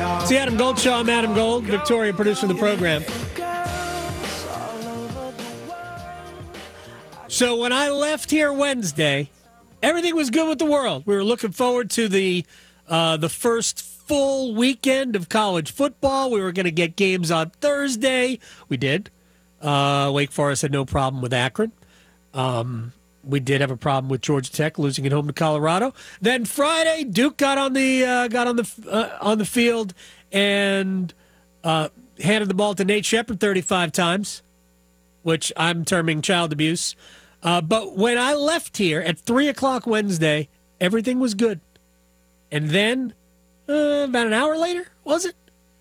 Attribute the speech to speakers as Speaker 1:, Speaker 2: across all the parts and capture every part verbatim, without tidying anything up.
Speaker 1: It's the Adam Gold Show. I'm Adam Gold, Victoria, producer of the program. So when I left here Wednesday, everything was good with the world. We were looking forward to the uh, the first full weekend of college football. We were going to get games on Thursday. We did. Uh, Wake Forest had no problem with Akron. Um, we did have a problem with Georgia Tech losing at home to Colorado. Then Friday, Duke got on the uh, got on the uh, on the field and uh, handed the ball to Nate Shepherd thirty-five times, which I'm terming child abuse. Uh, but when I left here at three o'clock Wednesday, everything was good. And then, uh, about an hour later, was it?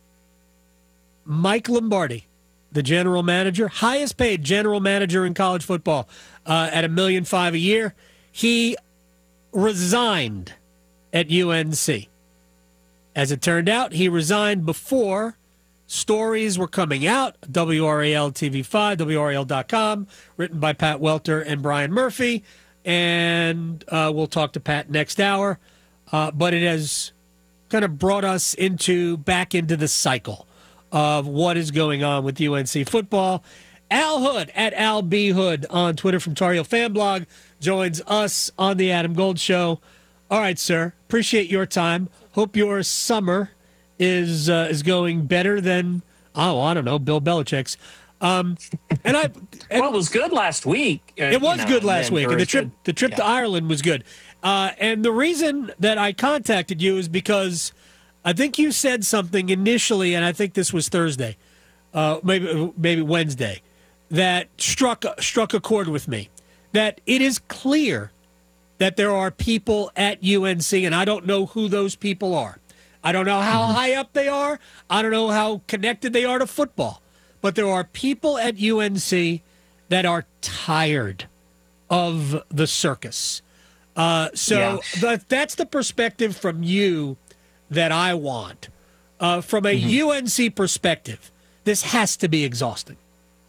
Speaker 1: Mike Lombardi, the general manager, highest paid general manager in college football uh, at a million five a year, he resigned at U N C. As it turned out, he resigned before stories were coming out. W R A L T V five, W R A L dot com, written by Pat Welter and Brian Murphy. And uh, we'll talk to Pat next hour. Uh, but it has kind of brought us into back into the cycle of what is going on with U N C football. Al Hood at Al B. Hood on Twitter from Tar Heel Fan Blog joins us on the Adam Gold Show. All right, sir. Appreciate your time. Hope your summer is uh, is going better than, oh, I don't know, Bill Belichick's. Um, and I and
Speaker 2: well, it was good last week. Uh,
Speaker 1: it was
Speaker 2: you know,
Speaker 1: good last week, and the trip
Speaker 2: good.
Speaker 1: the trip
Speaker 2: yeah.
Speaker 1: to Ireland was good. Uh, and the reason that I contacted you is because I think you said something initially, and I think this was Thursday, uh, maybe maybe Wednesday, that struck struck a chord with me. That it is clear that there are people at U N C, and I don't know who those people are. I don't know how high up they are. I don't know how connected they are to football. But there are people at U N C that are tired of the circus. Uh, so
Speaker 2: Yeah.
Speaker 1: the, that's the perspective from you that I want. Uh, from a mm-hmm. U N C perspective, this has to be exhausting.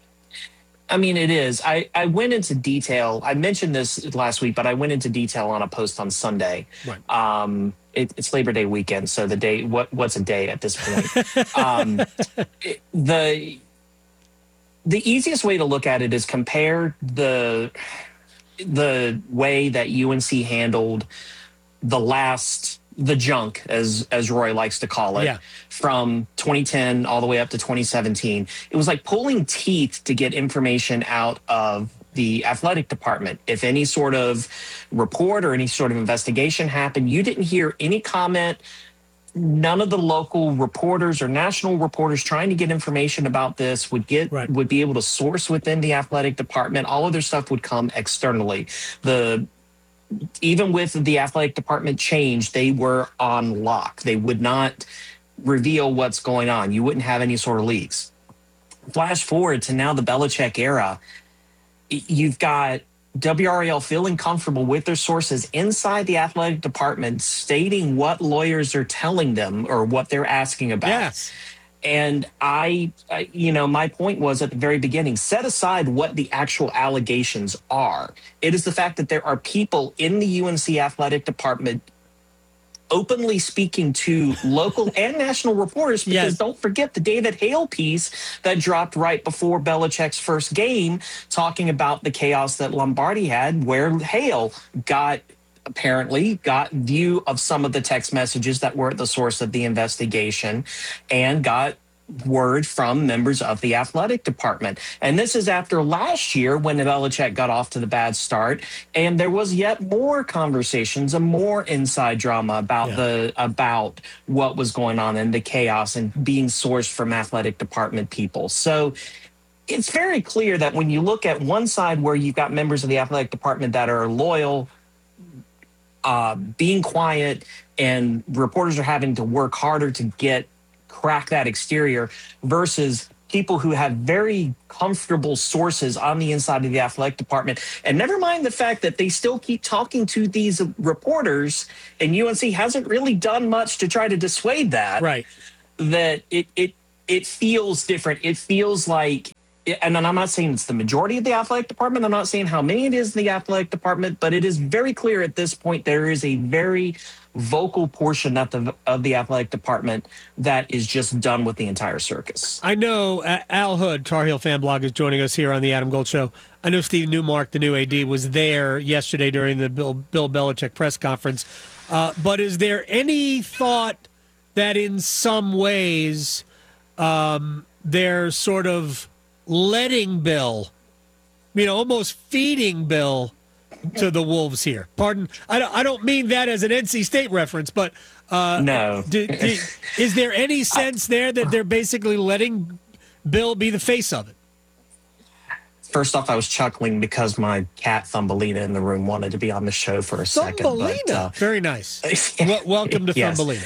Speaker 2: I mean, it is. I, I went into detail. I mentioned this last week, but I went into detail on a post on Sunday.
Speaker 1: Right.
Speaker 2: Um, it, it's Labor Day weekend, so the day, what what's a day at this point? um, it, the the easiest way to look at it is compare the the way that U N C handled the last the junk, as as Roy likes to call it,
Speaker 1: yeah.
Speaker 2: from twenty ten all the way up to twenty seventeen. It was like pulling teeth to get information out of the athletic department. If any sort of report or any sort of investigation happened, you didn't hear any comment. None of the local reporters or national reporters trying to get information about this would get
Speaker 1: right.
Speaker 2: would be able to source within the athletic department. All of their stuff would come externally. The Even with the athletic department change, they were on lock. They would not reveal what's going on. You wouldn't have any sort of leaks. Flash forward to now the Belichick era. You've got W R A L feeling comfortable with their sources inside the athletic department stating what lawyers are telling them or what they're asking about.
Speaker 1: Yes.
Speaker 2: And I, I, you know, my point was at the very beginning, set aside what the actual allegations are. It is the fact that there are people in the U N C athletic department openly speaking to local and national reporters, because
Speaker 1: yes.
Speaker 2: don't forget the David Hale piece that dropped right before Belichick's first game, talking about the chaos that Lombardi had, where Hale got apparently got view of some of the text messages that were at the source of the investigation and got word from members of the athletic department. And this is after last year when Belichick got off to the bad start, and there was yet more conversations and more inside drama about yeah. the about what was going on and the chaos and being sourced from athletic department people. So it's very clear that when you look at one side where you've got members of the athletic department that are loyal, uh, being quiet, and reporters are having to work harder to get crack that exterior, versus people who have very comfortable sources on the inside of the athletic department. And never mind the fact that they still keep talking to these reporters, and U N C hasn't really done much to try to dissuade that.
Speaker 1: Right.
Speaker 2: That it it it feels different. It feels like, and I'm not saying it's the majority of the athletic department. I'm not saying how many it is in the athletic department, but it is very clear at this point there is a very vocal portion of the of the athletic department that is just done with the entire circus.
Speaker 1: I know uh, Al Hood, Tar Heel fan blog, is joining us here on the Adam Gold Show. I know Steve Newmark, the new A D, was there yesterday during the Bill, Bill Belichick press conference. Uh, but is there any thought that in some ways um, they're sort of letting Bill, you know, almost feeding Bill to the Wolves here? Pardon, I don't, I don't mean that as an N C State reference, but uh,
Speaker 2: no.
Speaker 1: do, do, is there any sense there that they're basically letting Bill be the face of it?
Speaker 2: First off, I was chuckling because my cat Thumbelina in the room wanted to be on the show for a second.
Speaker 1: Thumbelina,
Speaker 2: but, uh,
Speaker 1: very nice. well, welcome to
Speaker 2: yes.
Speaker 1: Thumbelina.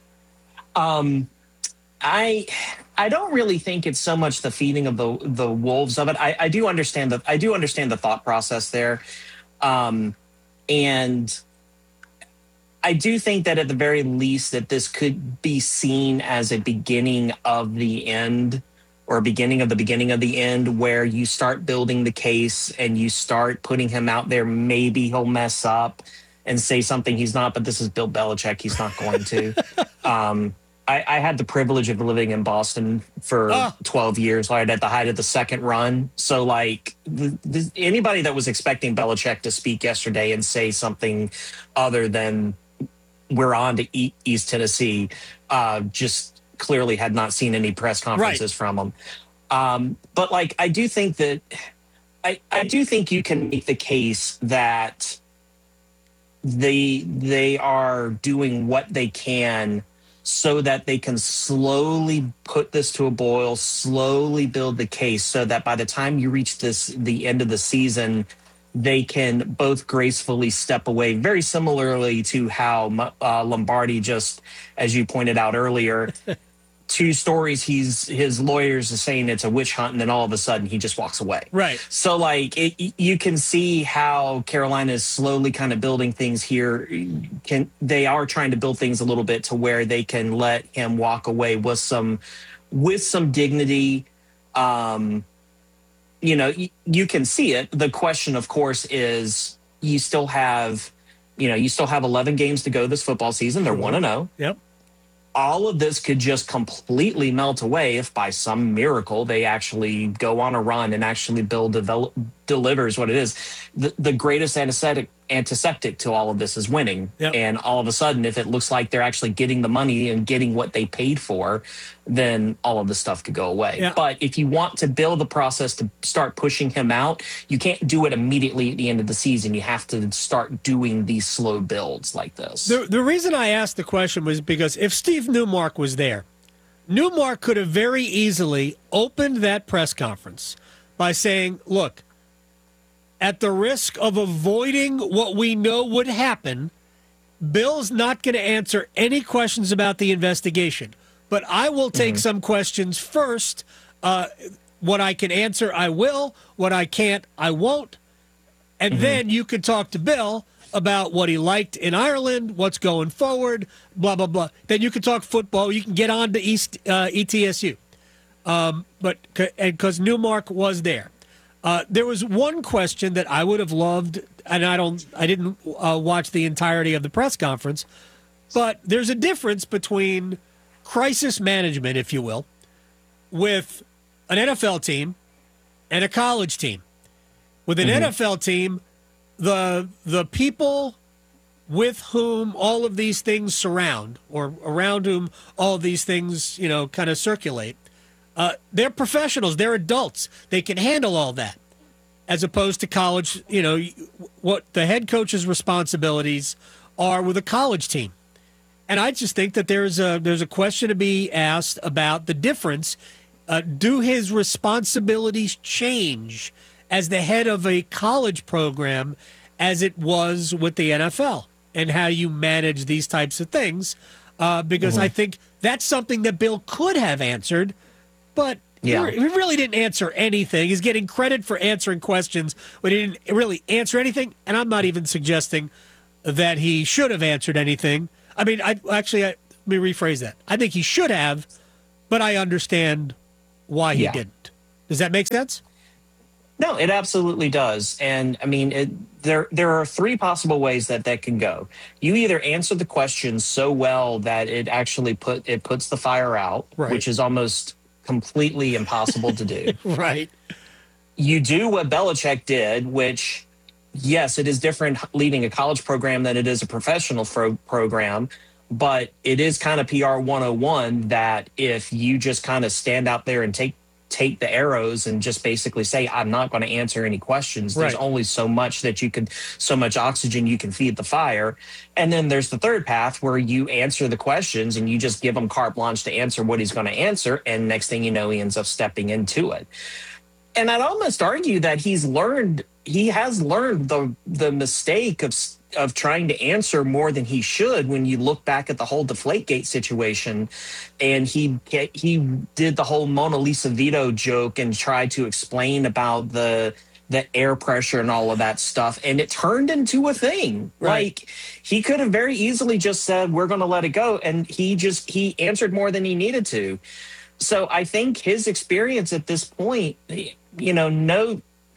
Speaker 2: Um, I I don't really think it's so much the feeding of the the wolves of it. I, I do understand the I do understand the thought process there, um, and I do think that at the very least that this could be seen as a beginning of the end, or a beginning of the beginning of the end, where you start building the case and you start putting him out there. Maybe he'll mess up and say something he's not, but this is Bill Belichick. He's not going to. um, I, I had the privilege of living in Boston for oh. twelve years, right at the height of the second run. So, like, the, the, anybody that was expecting Belichick to speak yesterday and say something other than "we're on to e- East Tennessee," uh, just clearly had not seen any press conferences right. from him. Um, but, like, I do think that I, I do think you can make the case that they they are doing what they can so that they can slowly put this to a boil, slowly build the case so that by the time you reach this the end of the season, they can both gracefully step away, very similarly to how uh, Lombardi just, as you pointed out earlier, two stories he's his lawyers are saying it's a witch hunt, and then all of a sudden he just walks away.
Speaker 1: Right.
Speaker 2: So like it, you can see how Carolina is slowly kind of building things here. Can they are trying to build things a little bit to where they can let him walk away with some with some dignity. Um, you know, you, you can see it. The question, of course, is you still have, you know, you still have eleven games to go this football season. They're one and zero.
Speaker 1: Yep.
Speaker 2: All of this could just completely melt away if by some miracle they actually go on a run and actually Bill develop, delivers what it is. The, the greatest anesthetic, antiseptic to all of this is winning.
Speaker 1: Yep.
Speaker 2: And all of a sudden, if it looks like they're actually getting the money and getting what they paid for, then all of this stuff could go away.
Speaker 1: Yep.
Speaker 2: But if you want to build the process to start pushing him out, you can't do it immediately at the end of the season. You have to start doing these slow builds like this.
Speaker 1: The, the reason I asked the question was because if Steve Newmark was there, Newmark could have very easily opened that press conference by saying, look, at the risk of avoiding what we know would happen, Bill's not going to answer any questions about the investigation. But I will take mm-hmm. some questions first. Uh, what I can answer, I will. What I can't, I won't. And mm-hmm. then you can talk to Bill about what he liked in Ireland, what's going forward, blah, blah, blah. Then you can talk football. You can get on to East uh, E T S U. Um, but because Newmark was there. Uh, there was one question that I would have loved, and I don't, I didn't uh, watch the entirety of the press conference, but there's a difference between crisis management, if you will, with an N F L team and a college team. With an mm-hmm. N F L team, the the people with whom all of these things surround, or around whom all of these things, you know, kind of circulate, uh, they're professionals. They're adults. They can handle all that. As opposed to college, you know, what the head coach's responsibilities are with a college team. And I just think that there's a there's a question to be asked about the difference. Uh, do his responsibilities change as the head of a college program as it was with the N F L, and how you manage these types of things? Uh, because mm-hmm. I think that's something that Bill could have answered, but yeah. he really didn't answer anything. He's getting credit for answering questions, but he didn't really answer anything. And I'm not even suggesting that he should have answered anything. I mean, I actually, I, let me rephrase that. I think he should have, but I understand why he yeah. didn't. Does that make sense?
Speaker 2: No, it absolutely does. And I mean, it, there there are three possible ways that that can go. You either answer the question so well that it actually put it puts the fire out,
Speaker 1: Right.
Speaker 2: which is almost completely impossible to do.
Speaker 1: Right.
Speaker 2: You do what Belichick did, which, yes, it is different leading a college program than it is a professional fro- program, but it is kind of P R one oh one that if you just kind of stand out there and take take the arrows and just basically say I'm not going to answer any questions, there's
Speaker 1: Right.
Speaker 2: only so much that you can, so much oxygen you can feed the fire. And then there's the third path where you answer the questions and you just give him carte blanche to answer what he's going to answer, and next thing you know he ends up stepping into it. And I'd almost argue that he's learned, he has learned the the mistake of of trying to answer more than he should when you look back at the whole Deflategate situation. And he he did the whole Mona Lisa veto joke and tried to explain about the the air pressure and all of that stuff, and it turned into a thing.
Speaker 1: Right.
Speaker 2: Like, he could have very easily just said we're going to let it go, and he just he answered more than he needed to. So I think his experience at this point, you know, no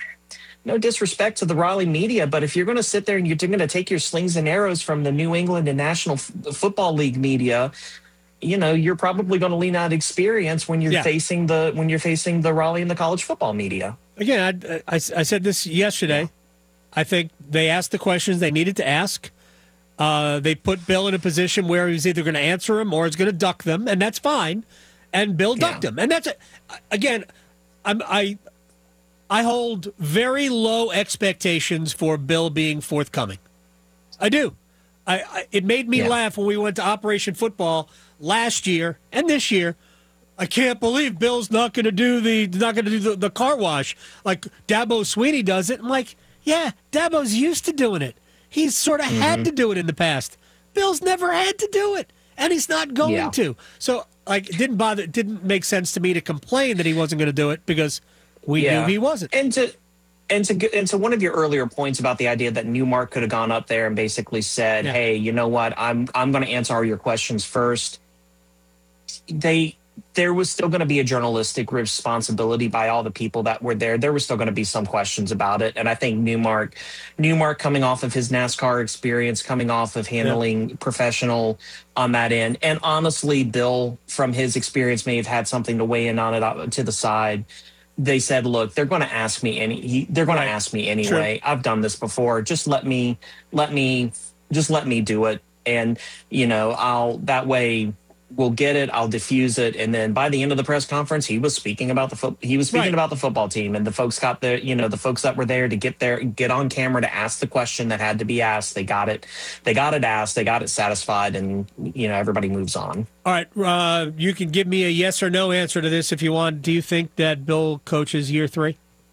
Speaker 2: no disrespect to the Raleigh media, but if you're going to sit there and you're going to take your slings and arrows from the New England and National F- Football League media, you know, you're probably going to lean on experience when you're
Speaker 1: Yeah.
Speaker 2: facing the when you're facing the Raleigh and the college football media.
Speaker 1: Again, I, I, I said this yesterday.
Speaker 2: Yeah.
Speaker 1: I think they asked the questions they needed to ask. Uh, they put Bill in a position where he's either going to answer them or he's going to duck them, and that's fine. And Bill ducked
Speaker 2: Yeah.
Speaker 1: him, and that's it. Again, I'm, I I hold very low expectations for Bill being forthcoming. I do. I, I it made me
Speaker 2: Yeah.
Speaker 1: laugh when we went to Operation Football last year and this year. I can't believe Bill's not going to do the not going to do the, the car wash like Dabo Sweeney does it. I'm like, yeah, Dabo's used to doing it. He's sort of had to do it in the past. Bill's never had to do it, and he's not going
Speaker 2: Yeah.
Speaker 1: to. So, like, it didn't bother. It didn't make sense to me to complain that he wasn't going to do it because we
Speaker 2: Yeah.
Speaker 1: knew he wasn't.
Speaker 2: And to and to and to one of your earlier points about the idea that Newmark could have gone up there and basically said,
Speaker 1: Yeah.
Speaker 2: "Hey, you know what? I'm I'm going to answer all your questions first." They there was still going to be a journalistic responsibility by all the people that were there. There was still going to be some questions about it, and I think Newmark, Newmark coming off of his NASCAR experience, coming off of handling professional on that end, and honestly, Bill, from his experience, may have had something to weigh in on it uh, to the side. They said, "Look, they're going to ask me any. He, they're going
Speaker 1: Right.
Speaker 2: to ask me anyway. I've done this before. Just let me, let me, just let me do it, and you know, I'll that way." We'll get it. I'll diffuse it, and then by the end of the press conference, he was speaking about the foot. He was speaking
Speaker 1: Right.
Speaker 2: about the football team, and the folks got the you know the folks that were there to get there, get on camera to ask the question that had to be asked. They got it. They got it asked. They got it satisfied, and you know everybody moves on.
Speaker 1: All right, uh, you can give me a yes or no answer to this if you want. Do you think that Bill coaches year three?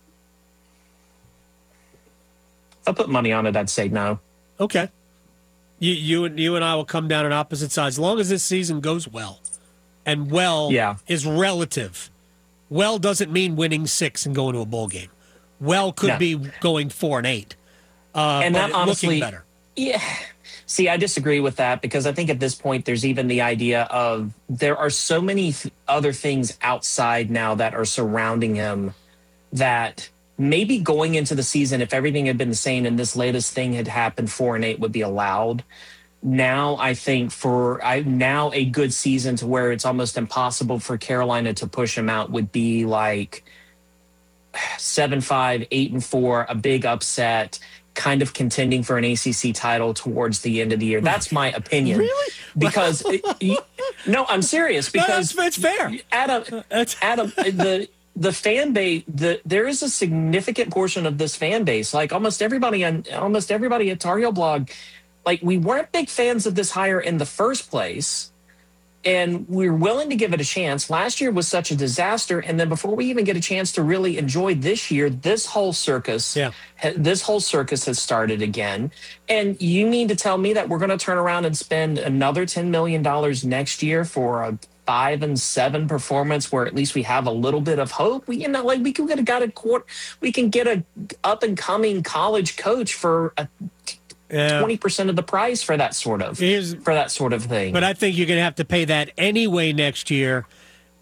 Speaker 2: If I put money on it, I'd say no.
Speaker 1: Okay. You, you and you and I will come down on opposite sides as long as this season goes well, and well
Speaker 2: Yeah.
Speaker 1: is relative. Well doesn't mean winning six and going to a bowl game. Well could
Speaker 2: No.
Speaker 1: be going four and eight, uh,
Speaker 2: And
Speaker 1: but
Speaker 2: that honestly-
Speaker 1: looking better.
Speaker 2: Yeah. See, I disagree with that because I think at this point there's even the idea of there are so many th- other things outside now that are surrounding him that maybe going into the season, if everything had been the same and this latest thing had happened, four and eight would be allowed. Now, I think for I now a good season to where it's almost impossible for Carolina to push him out would be like seven, five, eight, and four, a big upset, kind of contending for an A C C title towards the end of the year. That's my opinion.
Speaker 1: Really?
Speaker 2: Because it, you- no, I'm serious.
Speaker 1: No,
Speaker 2: Because
Speaker 1: that's, that's fair.
Speaker 2: Adam,
Speaker 1: That's,
Speaker 2: Adam, the the fan base, the there is a significant portion of this fan base, like almost everybody on almost everybody at Tar Heel Blog, like we weren't big fans of this hire in the first place, and we're willing to give it a chance. Last year was such a disaster, and then before we even get a chance to really enjoy this year, this whole circus,
Speaker 1: Yeah.
Speaker 2: ha- this whole circus has started again. And you mean to tell me that we're going to turn around and spend another ten million dollars next year for a five and seven performance where at least we have a little bit of hope? We, you know, like we can get a, got a quarter, we can get a up and coming college coach for a
Speaker 1: yeah.
Speaker 2: twenty percent of the price for that sort of
Speaker 1: Here's-
Speaker 2: for that sort of thing.
Speaker 1: But I think you're going to have to pay that anyway next year.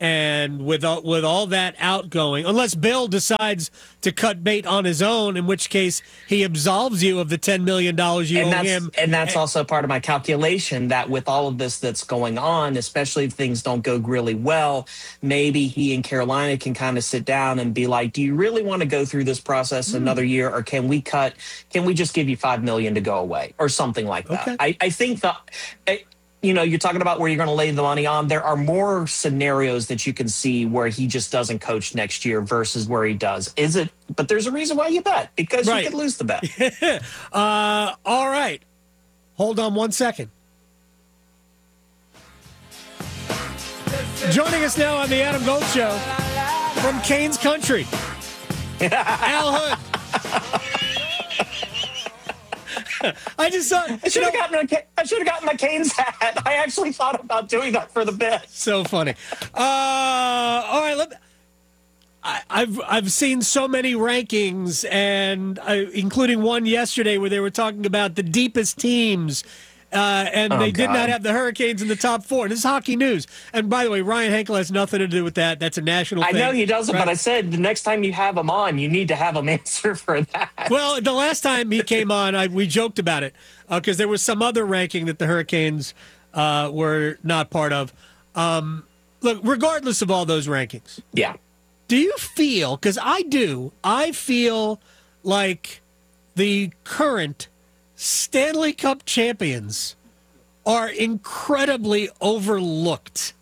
Speaker 1: And with all, with all that outgoing, unless Bill decides to cut bait on his own, in which case he absolves you of the ten million dollars you
Speaker 2: and
Speaker 1: owe
Speaker 2: that's,
Speaker 1: him.
Speaker 2: And that's also part of my calculation that with all of this that's going on, especially if things don't go really well, maybe he and Carolina can kind of sit down and be like, do you really want to go through this process another year, or can we cut, can we just give you five million dollars to go away or something like that?
Speaker 1: Okay.
Speaker 2: I, I think that, you know, you're talking about where you're going to lay the money on. There are more scenarios that you can see where he just doesn't coach next year versus where he does. Is it? But there's a reason why you bet, because
Speaker 1: Right.
Speaker 2: you could lose the bet.
Speaker 1: uh, all right. Hold on one second. Joining us now on the Adam Gold Show from Canes Country, Al Hood. I just thought
Speaker 2: I should have gotten a, I should have gotten my Canes hat. I actually thought about doing that for the bit.
Speaker 1: So funny. Uh, all right, let, I, I've I've seen so many rankings, and I, including one yesterday where they were talking about the deepest teams. Uh, and
Speaker 2: Oh,
Speaker 1: they did
Speaker 2: God.
Speaker 1: not have the Hurricanes in the top four. This is hockey news. And by the way, Ryan Henkel has nothing to do with that. That's a national
Speaker 2: I
Speaker 1: thing.
Speaker 2: know he doesn't,
Speaker 1: right?
Speaker 2: but I said the next time you have him on, you need to have him answer for that.
Speaker 1: Well, the last time he came on, I, we joked about it because uh, there was some other ranking that the Hurricanes uh, were not part of. Um, look, regardless of all those rankings,
Speaker 2: Yeah.
Speaker 1: do you feel, because I do, I feel like the current Stanley Cup champions are incredibly overlooked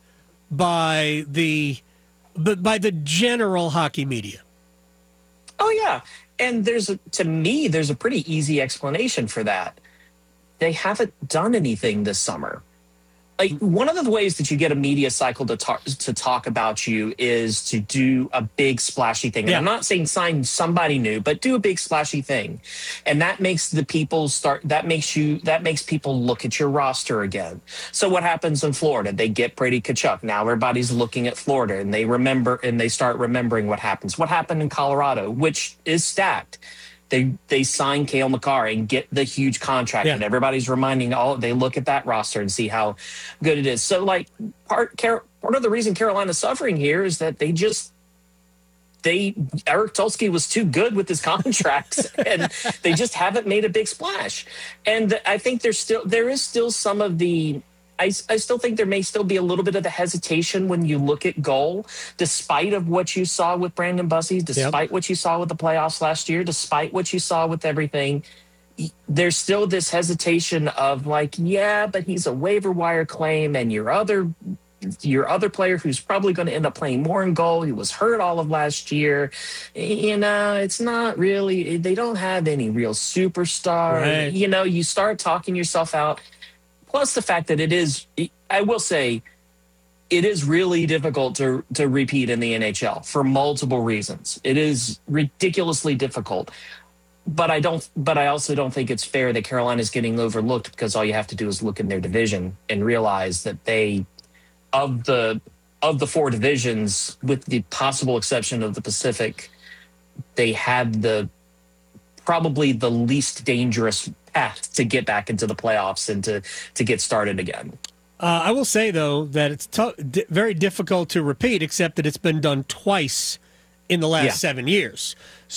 Speaker 1: by the by the general hockey media.
Speaker 2: Oh, yeah. And there's, a, to me, there's a pretty easy explanation for that. They haven't done anything this summer. Like, one of the ways that you get a media cycle to talk, to talk about you is to do a big splashy thing. And
Speaker 1: Yeah.
Speaker 2: I'm not saying sign somebody new, but do a big splashy thing. And that makes the people start, that makes you, that makes people look at your roster again. So what happens in Florida? They get Brady Tkachuk. Now everybody's looking at Florida and they remember, and they start remembering what happens. What happened in Colorado, which is stacked. They they sign Cale Makar and get the huge contract,
Speaker 1: Yeah.
Speaker 2: and everybody's reminding all. They look at that roster and see how good it is. So, like part Car- part of the reason Carolina's suffering here is that they just they Eric Tulsky was too good with his contracts, and they just haven't made a big splash. And I think there's still there is still some of the. I, I still think there may still be a little bit of the hesitation when you look at goal, despite of what you saw with Brandon Bussey, despite
Speaker 1: Yep.
Speaker 2: what you saw with the playoffs last year, despite what you saw with everything. There's still this hesitation of like, yeah, but he's a waiver wire claim, and your other your other player who's probably going to end up playing more in goal, he was hurt all of last year. You know, it's not really, they don't have any real superstar.
Speaker 1: Right.
Speaker 2: You know, you start talking yourself out. Plus the fact that it is, I will say, it is really difficult to to repeat in the N H L for multiple reasons. It is ridiculously difficult. But I don't. But I also don't think it's fair that Carolina is getting overlooked, because all you have to do is look in their division and realize that they, of the of the four divisions, with the possible exception of the Pacific, they had the probably the least dangerous path to get back into the playoffs and to to get started again.
Speaker 1: Uh, I will say, though, that it's t- di- very difficult to repeat, except that it's been done twice in the last
Speaker 2: Yeah.
Speaker 1: seven years.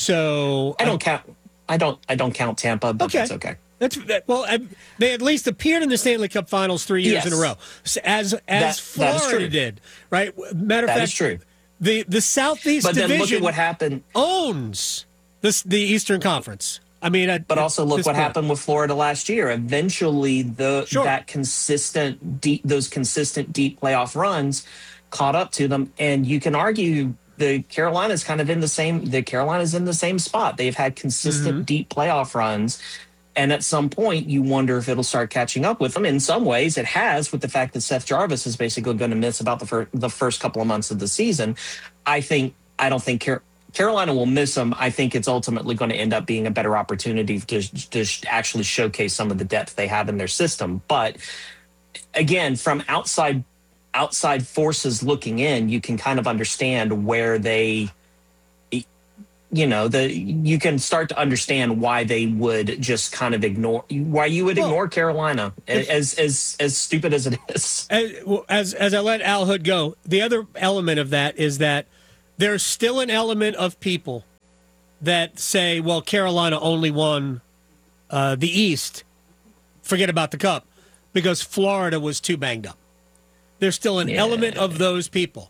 Speaker 1: So
Speaker 2: I don't count. I don't. I don't count Tampa, but
Speaker 1: Okay.
Speaker 2: that's okay.
Speaker 1: That's that, well, I, they at least appeared in the Stanley Cup Finals three years
Speaker 2: Yes.
Speaker 1: in a row, S- as as
Speaker 2: That- that is
Speaker 1: Florida
Speaker 2: true.
Speaker 1: did. Right? Matter of
Speaker 2: That
Speaker 1: fact,
Speaker 2: is true.
Speaker 1: the the Southeast
Speaker 2: But then
Speaker 1: Division
Speaker 2: look at what happened.
Speaker 1: owns this the Eastern Conference. I mean, at,
Speaker 2: But
Speaker 1: at
Speaker 2: also look
Speaker 1: this
Speaker 2: what
Speaker 1: point.
Speaker 2: happened with Florida last year. Eventually, the
Speaker 1: Sure.
Speaker 2: that consistent deep, those consistent deep playoff runs caught up to them, and you can argue the Carolina's kind of in the same. The Carolina's in the same spot. They've had consistent
Speaker 1: Mm-hmm.
Speaker 2: deep playoff runs, and at some point, you wonder if it'll start catching up with them. In some ways, it has, with the fact that Seth Jarvis is basically going to miss about the first the first couple of months of the season. I think I don't think Car- Carolina will miss him. I think it's ultimately going to end up being a better opportunity to, to actually showcase some of the depth they have in their system. But again, from outside outside forces looking in, you can kind of understand where they you know, the you can start to understand why they would just kind of ignore why you would
Speaker 1: Well,
Speaker 2: ignore Carolina, as as as stupid as it is.
Speaker 1: As, well, as as I let Al Hood go, the other element of that is that there's still an element of people that say, well, Carolina only won uh, the East. Forget about the Cup because Florida was too banged up. There's still an
Speaker 2: Yeah.
Speaker 1: element of those people.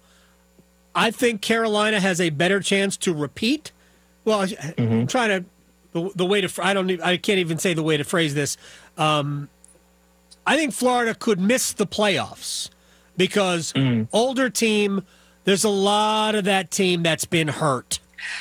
Speaker 1: I think Carolina has a better chance to repeat. Well,
Speaker 2: Mm-hmm.
Speaker 1: I'm trying to the, the way to I don't even, I can't even say the way to phrase this. Um, I think Florida could miss the playoffs because
Speaker 2: Mm.
Speaker 1: older team. There's a lot of that team that's been hurt.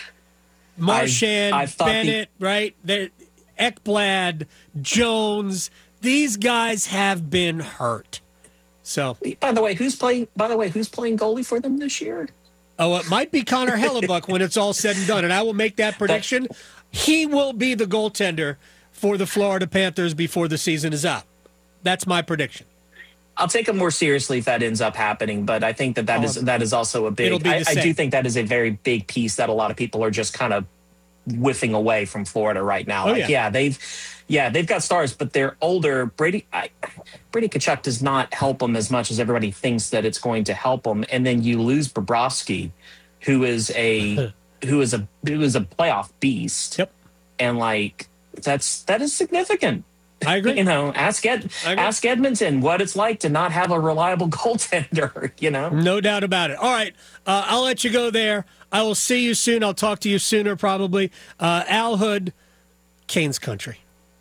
Speaker 1: Marchand,
Speaker 2: I- I thought the-
Speaker 1: Bennett, right? They're, Ekblad, Jones. These guys have been hurt. So,
Speaker 2: By the way, who's playing? By the way, who's playing goalie for them this year?
Speaker 1: oh, it might be Connor Hellebuck when it's all said and done, and I will make that prediction. He will be the goaltender for the Florida Panthers before the season is up. That's my prediction.
Speaker 2: I'll take it more seriously if that ends up happening, but I think that that is that is also a
Speaker 1: It'll
Speaker 2: big.
Speaker 1: be the
Speaker 2: I, I do
Speaker 1: same.
Speaker 2: think that is a very big piece that a lot of people are just kind of whiffing away from Florida right now.
Speaker 1: Oh,
Speaker 2: like,
Speaker 1: yeah.
Speaker 2: yeah, they've, yeah, they've got stars, but they're older. Brady, I, Brady Tkachuk does not help them as much as everybody thinks that it's going to help them. And then you lose Bobrovsky, who is a who is a who is a playoff beast.
Speaker 1: Yep.
Speaker 2: And like that's that is significant.
Speaker 1: I agree.
Speaker 2: You know, ask Ed,
Speaker 1: I agree.
Speaker 2: ask Edmonton what it's like to not have a reliable goaltender. You know,
Speaker 1: No doubt about it. All right. Uh, I'll let you go there. I will see you soon. I'll talk to you sooner, probably. Uh, Al Hood, Canes Country.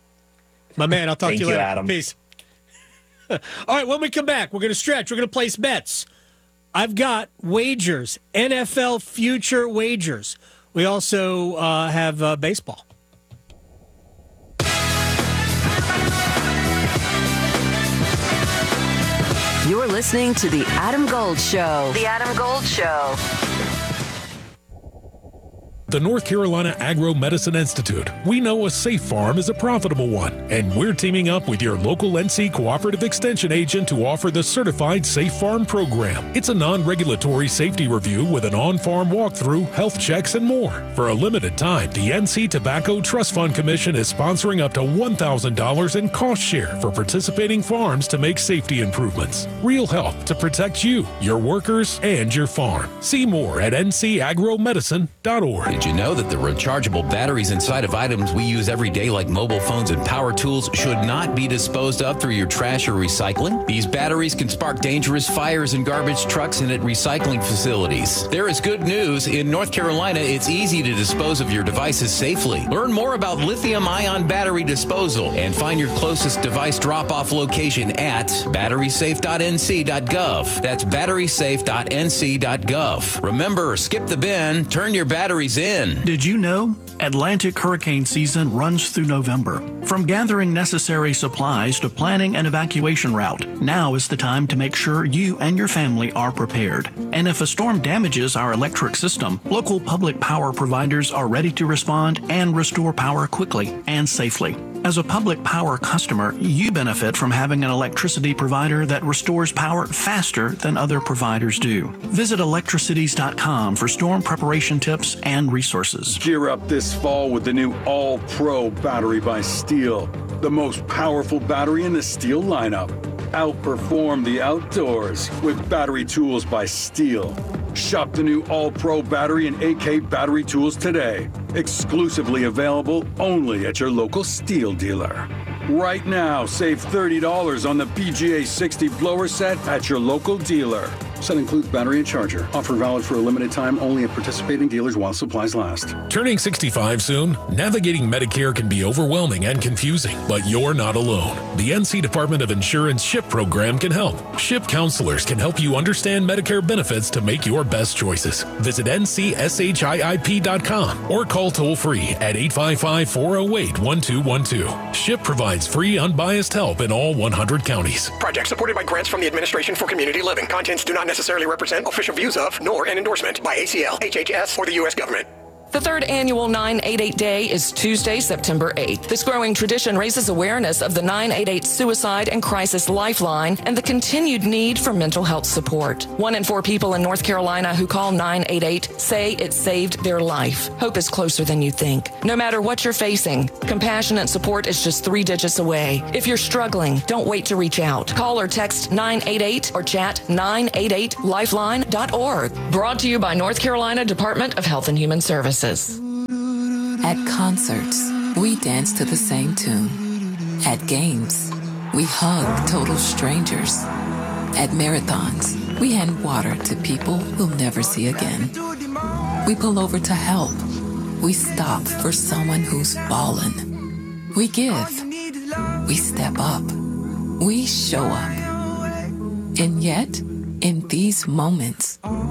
Speaker 1: My man, I'll talk
Speaker 2: Thank
Speaker 1: to you
Speaker 2: you,
Speaker 1: later.
Speaker 2: Adam.
Speaker 1: Peace. All right, when we come back, we're going to stretch. We're going to place bets. I've got wagers, N F L future wagers. We also uh, have uh, baseball.
Speaker 3: You're listening to The Adam Gold Show. The Adam Gold Show.
Speaker 4: The North Carolina Agro-Medicine Institute. We know a safe farm is a profitable one, and we're teaming up with your local N C Cooperative Extension agent to offer the Certified Safe Farm program. It's a non-regulatory safety review with an on-farm walkthrough, health checks, and more. For a limited time, the N C Tobacco Trust Fund Commission is sponsoring up to one thousand dollars in cost share for participating farms to make safety improvements. Real help to protect you, your workers, and your farm. See more at N C agro medicine dot org.
Speaker 5: Did you know that the rechargeable batteries inside of items we use every day like mobile phones and power tools should not be disposed of through your trash or recycling? These batteries can spark dangerous fires in garbage trucks and at recycling facilities. There is good news. In North Carolina, it's easy to dispose of your devices safely. Learn more about lithium-ion battery disposal and find your closest device drop-off location at battery safe dot n c dot gov. That's battery safe dot n c dot gov. Remember, skip the bin, turn your batteries in.
Speaker 6: Did you know? Atlantic hurricane season runs through November. From gathering necessary supplies to planning an evacuation route, now is the time to make sure you and your family are prepared. And if a storm damages our electric system, local public power providers are ready to respond and restore power quickly and safely. As a public power customer, you benefit from having an electricity provider that restores power faster than other providers do. Visit electricities dot com for storm preparation tips and resources.
Speaker 7: Gear up this fall with the new All-Pro battery by Steel, the most powerful battery in the Steel lineup. Outperform the outdoors with battery tools by Steel. Shop the new All-Pro battery and A K battery tools today. Exclusively available only at your local Steel dealer. Right now, save thirty dollars on the P G A sixty blower set at your local dealer.
Speaker 8: Set includes battery and charger. Offer valid for a limited time only at participating dealers while supplies last.
Speaker 4: Turning sixty-five soon? Navigating Medicare can be overwhelming and confusing, but you're not alone. The N C Department of Insurance SHIP program can help. SHIP counselors can help you understand Medicare benefits to make your best choices. Visit N C S H I I P dot com or call toll-free at eight five five, four oh eight, one two one two. SHIP provides free, unbiased help in all one hundred counties.
Speaker 9: Project supported by grants from the Administration for Community Living. Contents do not necessarily represent official views of, nor an endorsement by A C L, H H S, or the U S government.
Speaker 10: The third annual nine eight eight Day is Tuesday, September eighth. This growing tradition raises awareness of the nine eight eight Suicide and Crisis Lifeline and the continued need for mental health support. One in four people in North Carolina who call nine eight eight say it saved their life. Hope is closer than you think. No matter what you're facing, compassionate support is just three digits away. If you're struggling, don't wait to reach out. Call or text nine eight eight or chat nine eight eight lifeline dot org. Brought to you by North Carolina Department of Health and Human Services.
Speaker 11: At concerts, we dance to the same tune. At games, we hug total strangers. At marathons, we hand water to people we'll never see again. We pull over to help. We stop for someone who's fallen. We give. We step up. We show up. And yet, in these moments,